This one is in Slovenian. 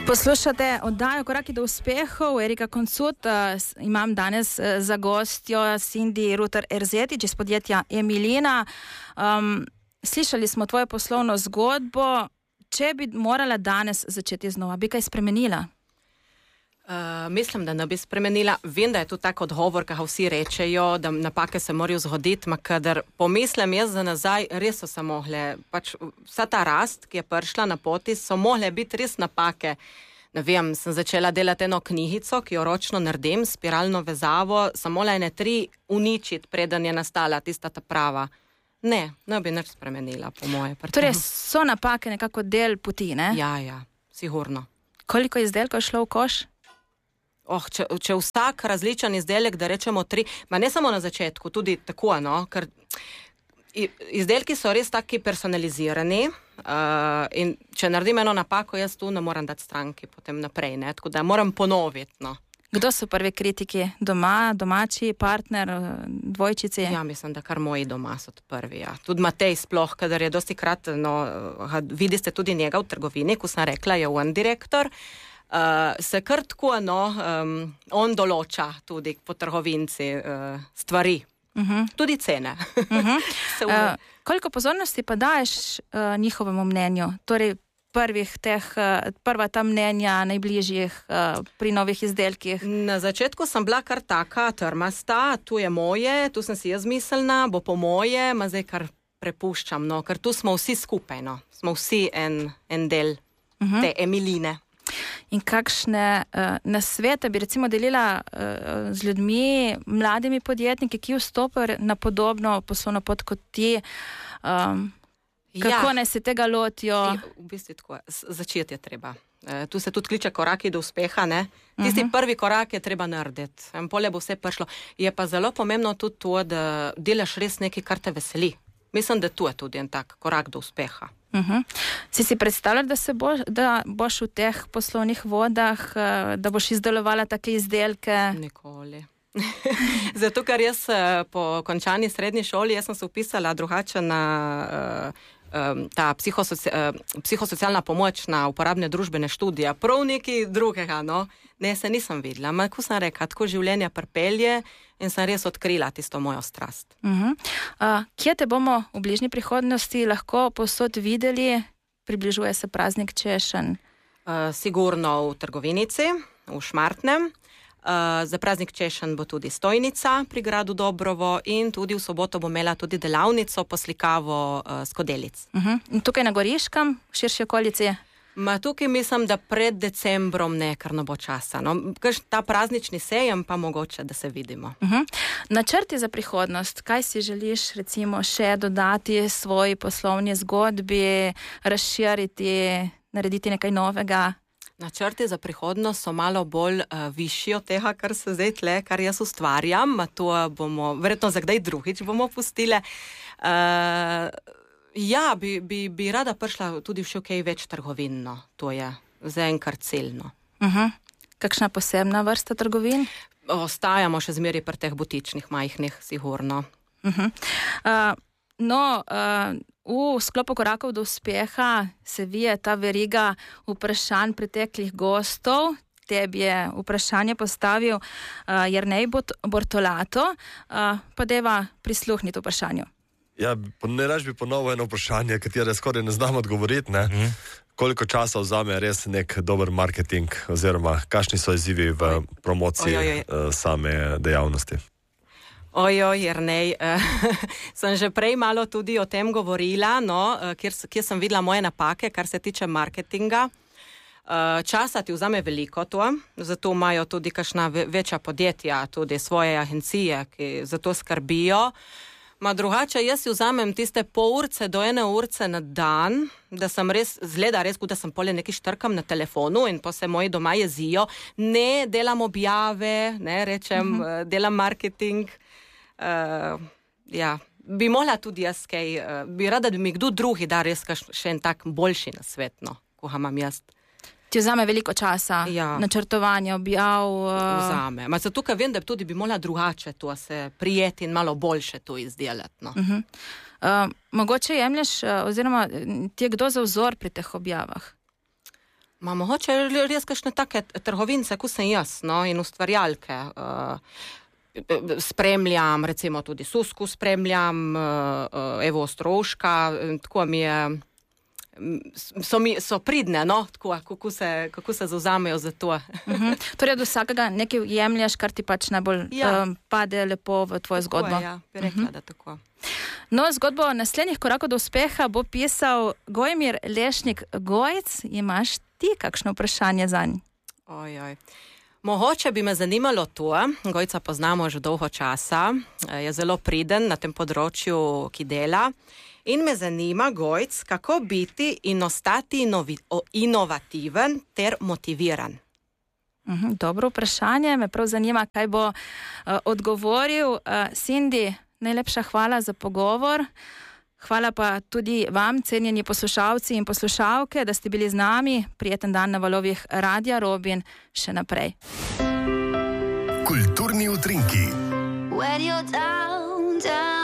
Poslušate oddajo Koraki do uspehov, Erika Koncut. Imam danes za gostjo Cindy Rutter-Erzetič iz podjetja Emilina. Slišali smo tvojo poslovno zgodbo. Če bi morala danes začeti znova, bi kaj spremenila? Mislim, da ne bi spremenila. Vem, da je to tak odgovor, kaj vsi rečejo, da napake se morajo zgoditi, kadar pomislim jaz za nazaj, res so se mogle, vsa ta rast, ki je prišla na poti, so mogle biti res napake. Ne vem, sem začela delati eno knjigico, ki jo ročno naredim, spiralno vezavo, sem morala ene 3 uničiti, preden je nastala tista ta prava. Ne bi nič spremenila, po moje. Torej so napake nekako del poti, ne? Ja, sigurno. Koliko izdelkov je šlo v koš? Če vsak različen izdelek, da rečemo 3, ma ne samo na začetku, tudi tako, ker izdelki so res taki personalizirani in če naredim eno napako, jaz tu ne moram dati stranki potem naprej, tako da moram ponoviti, Kdo so prvi kritiki? Doma, domači, partner, dvojčici? Ja, mislim, da kar moji doma so prvi, ja. Tudi Matej sploh, kadar je dosti krat, vidi ste tudi njega v trgovini, ko sem rekla, je on direktor, se kar tako, on določa tudi po trgovinci stvari, tudi cene. Koliko pozornosti pa daješ njihovemu mnenju? Torej, prva ta mnenja najbližjih pri novih izdelkih? Na začetku sem bila kar taka trmasta, tu je moje, tu sem si jaz mislila, bo po moje, ma zdaj kar prepuščam, ker tu smo vsi skupaj, smo vsi en del te Emiline. In kakšne nasvete bi recimo delila z ljudmi, mladimi podjetniki, ki vstopajo na podobno poslovno pot kot ti, kako naj se tega lotijo? V bistvu tako, začeti je treba. Tu se tudi kliče koraki do uspeha, ne? Tisti prvi korak je treba narediti. Polje bo vse prišlo. Je pa zelo pomembno tudi to, da delaš res nekaj, kar te veseli. Mislim, da tu je tudi en tak korak do uspeha. Si predstavljaš, da boš v teh poslovnih vodah, da boš izdelovala take izdelke? Nikoli. Zato, ker jaz po končani srednji šoli, jaz sem se upisala drugače na ta psihosocialna pomoč na uporabne družbene študije. Prav nekaj drugega, Ne, se nisem videla. Ko sem rekla, tako življenja pripelje in sem res odkrila tisto mojo strast. Kje te bomo v bližnji prihodnosti lahko povsod videli? Približuje se praznik češenj. Sigurno v trgovinici, v Šmartnem. Za praznik češenj bo tudi stojnica pri gradu Dobrovo in tudi v soboto bo imela tudi delavnico poslikavo skodelic. In tukaj na Goriškem, v širši okolici? Tukaj mislim, da pred decembrom ker ne bo časa. Ta praznični sejem pa mogoče, da se vidimo. Načrti za prihodnost, kaj si želiš recimo še dodati svoji poslovni zgodbi, razširiti, narediti nekaj novega? Načrti za prihodnost so malo bolj višji od tega, kar se zdaj tle, kar jaz ustvarjam. To bomo, verjetno za kdaj drugič bomo pustile. Ja, bi rada prišla tudi še kaj več trgovin, to je zaenkrat ciljno. Kakšna posebna vrsta trgovin? Ostajamo še zmeraj pri teh butičnih, majhnih, sigurno. V sklopu korakov do uspeha se vije ta veriga vprašanj preteklih gostov. Tebi je vprašanje postavil Jernej Bortolato, pa deva prisluhniti vprašanju. Ja, najraž bi ponovil eno vprašanje, katere skoraj ne znam odgovoriti, Koliko časa vzame res nek dober marketing, oziroma kakšni so izzivi v promociji same dejavnosti? Jernej, sem že prej malo tudi o tem govorila, kjer sem videla moje napake, kar se tiče marketinga. Časa ti vzame veliko to, zato imajo tudi kakšna večja podjetja, tudi svoje agencije, ki za to skrbijo. Drugače, jaz si vzamem tiste pol urce do 1 urce na dan, da sem zgleda res, da sem polje nekaj štrkam na telefonu in pa se moji doma jezijo. Ne delam objave, delam marketing. Bi mogla tudi jaz kaj, bi rada, da mi kdo drugi da res še en tak boljši nasvet, ko ga imam jaz. Ti vzame veliko časa, načrtovanje, objav? Vzame. Zato, ker vem, da tudi bi mogla drugače to se prijeti in malo boljše to izdelati. Mogoče jemlješ, oziroma ti je kdo za vzor pri teh objavah? Mogoče res kakšne take trgovince, ko sem jaz, no, in ustvarjalke. Spremljam, recimo tudi Susku spremljam, Evo Ostrouška, tako mi je, so pridne, no, tako, kako se zauzamejo za to. Torej od vsakega nekaj jemljaš, kar ti pač najbolj pade lepo v tvojo zgodbo. Ja, bi rekla, da tako. No, zgodbo naslednjih korakov do uspeha bo pisal Gojmir Lešnik-Gojc. Imaš ti kakšno vprašanje zanj? Ojoj. Mogoče bi me zanimalo to, Gojca poznamo že dolgo časa, je zelo priden na tem področju, ki dela. In me zanima, Gojc, kako biti in ostati inovativen ter motiviran. Dobro vprašanje, me prav zanima, kaj bo odgovoril. Cindy, najlepša hvala za pogovor. Hvala pa tudi vam, cenjeni poslušalci in poslušalke, da ste bili z nami. Prijeten dan na valovih Radia Robin še naprej. Kulturni utrinki. When you're down, down.